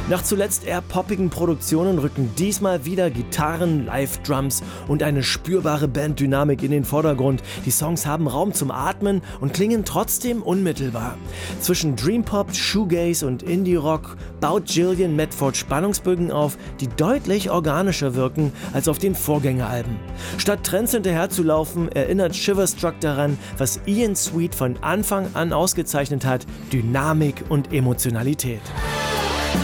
Nach zuletzt eher poppigen Produktionen rücken diesmal wieder Gitarren, Live-Drums und eine spürbare Banddynamik in den Vordergrund. Die Songs haben Raum zum Atmen und klingen trotzdem unmittelbar. Zwischen Dreampop, Shoegaze und Indie-Rock baut Gillian Medford Spannungsbögen auf, die deutlich organischer wirken als auf den Vorgängeralben. Statt Trends hinterherzulaufen, erinnert Shiverstruck daran, was Ian Sweet von Anfang an ausgezeichnet hat: Dynamik und Emotionalität.